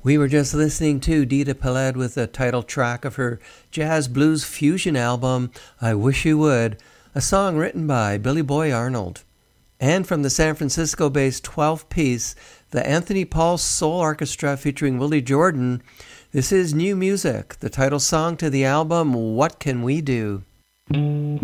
We were just listening to Dita Peled with the title track of her jazz blues fusion album, I Wish You Would, a song written by Billy Boy Arnold. And from the San Francisco-based 12-piece, the Anthony Paul Soul Orchestra featuring Willie Jordan, this is New Music, the title song to the album, What Can We Do?